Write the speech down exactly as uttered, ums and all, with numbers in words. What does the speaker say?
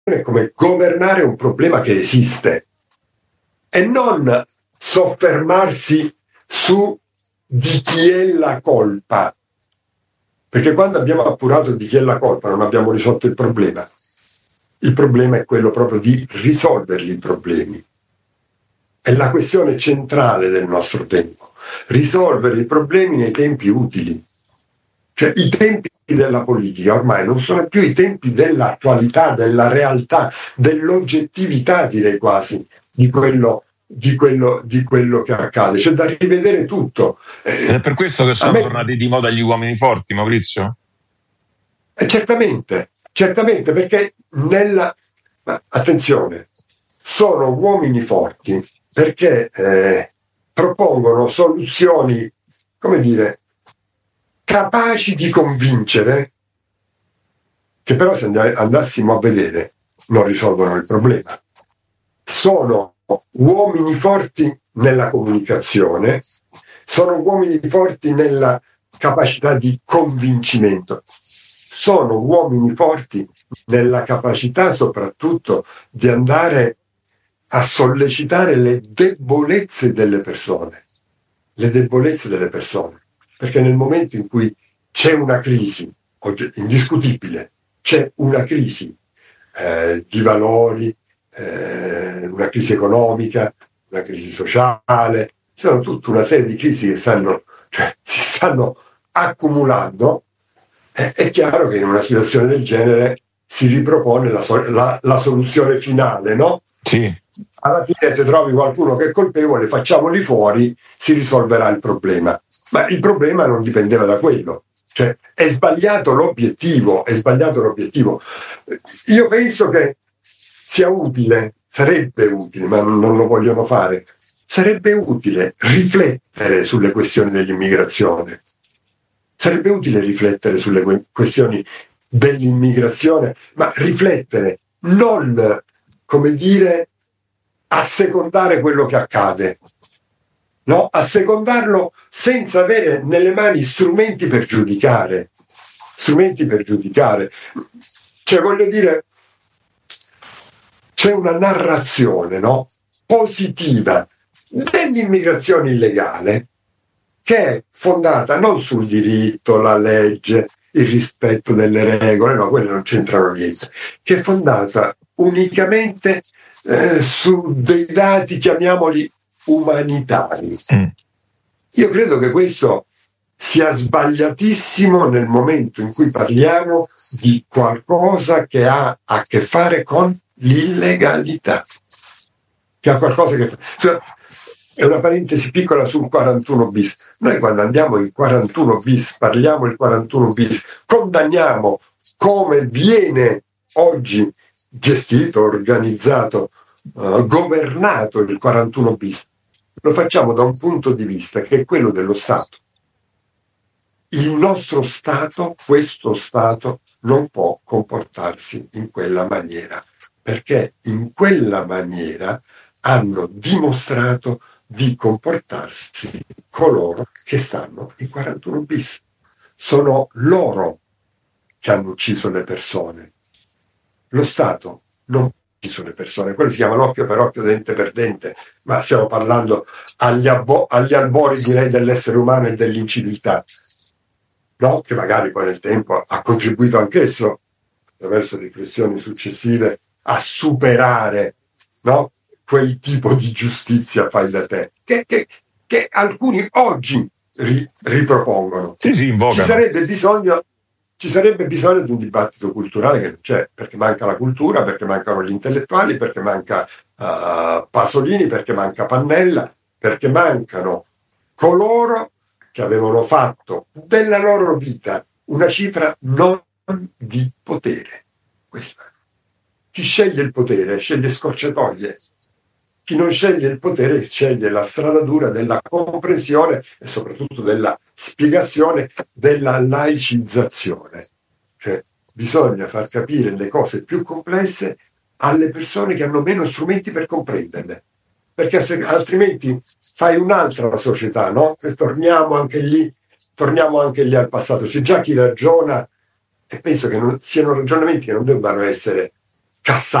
è come governare un problema che esiste e non soffermarsi su di chi è la colpa, perché quando abbiamo appurato di chi è la colpa non abbiamo risolto il problema. Il problema è quello proprio di risolverli i problemi. È la questione centrale del nostro tempo, risolvere i problemi nei tempi utili. Cioè i tempi della politica ormai non sono più i tempi dell'attualità, della realtà, dell'oggettività, direi quasi, di quello, di quello, di quello che accade. C'è da rivedere tutto. Ed è per questo che sono me... tornati di moda gli uomini forti, Maurizio? Eh, certamente, certamente, perché nella... Ma attenzione, sono uomini forti perché eh, propongono soluzioni, come dire, capaci di convincere, che però se andassimo a vedere non risolvono il problema. Sono uomini forti nella comunicazione, sono uomini forti nella capacità di convincimento, sono uomini forti nella capacità soprattutto di andare a sollecitare le debolezze delle persone, le debolezze delle persone. Perché nel momento in cui c'è una crisi, indiscutibile, c'è una crisi eh, di valori, eh, una crisi economica, una crisi sociale, ci sono tutta una serie di crisi che stanno, cioè, si stanno accumulando, eh, è chiaro che in una situazione del genere si ripropone la, la, la soluzione finale, no? Sì. Alla fine se trovi qualcuno che è colpevole, facciamoli fuori, si risolverà il problema. Ma il problema non dipendeva da quello. Cioè, è sbagliato l'obiettivo, è sbagliato l'obiettivo. Io penso che sia utile, sarebbe utile, ma non lo vogliono fare, sarebbe utile riflettere sulle questioni dell'immigrazione. Sarebbe utile riflettere sulle questioni dell'immigrazione, ma riflettere, non, come dire, assecondare quello che accade, no? Assecondarlo senza avere nelle mani strumenti per giudicare, strumenti per giudicare. Cioè, voglio dire, c'è una narrazione, no? Positiva dell'immigrazione illegale che è fondata non sul diritto, la legge, il rispetto delle regole, no, quelle non c'entrano niente, che è fondata unicamente eh, su dei dati, chiamiamoli umanitari. Mm. Io credo che questo sia sbagliatissimo nel momento in cui parliamo di qualcosa che ha a che fare con l'illegalità, che ha qualcosa che cioè, è una parentesi piccola sul quarantuno bis. Noi quando andiamo in quarantuno bis, parliamo il quarantuno bis, condanniamo come viene oggi gestito, organizzato, uh, governato il quarantuno bis. Lo facciamo da un punto di vista che è quello dello Stato. Il nostro Stato, questo Stato, non può comportarsi in quella maniera, perché in quella maniera hanno dimostrato di comportarsi coloro che stanno in quarantuno bis. Sono loro che hanno ucciso le persone. Lo Stato non ha ucciso le persone, quello si chiama l'occhio per occhio, dente per dente, ma stiamo parlando agli, abbo- agli albori, direi, dell'essere umano e dell'inciviltà, no? Che magari poi nel tempo ha contribuito anch'esso, attraverso riflessioni successive, a superare, no? Quel tipo di giustizia fai da te, che, che, che alcuni oggi ri, ripropongono. Sì, sì, invocano. Ci sarebbe bisogno, ci sarebbe bisogno di un dibattito culturale che non c'è, perché manca la cultura, perché mancano gli intellettuali, perché manca uh, Pasolini, perché manca Pannella, perché mancano coloro che avevano fatto della loro vita una cifra non di potere. Questo. Chi sceglie il potere sceglie scorciatoie. Chi non sceglie il potere sceglie la strada dura della comprensione e soprattutto della spiegazione, della laicizzazione. Cioè, bisogna far capire le cose più complesse alle persone che hanno meno strumenti per comprenderle. Perché se, altrimenti fai un'altra società, no? E torniamo anche lì, torniamo anche lì al passato. C'è già chi ragiona, e penso che non, siano ragionamenti che non debbano essere Cassato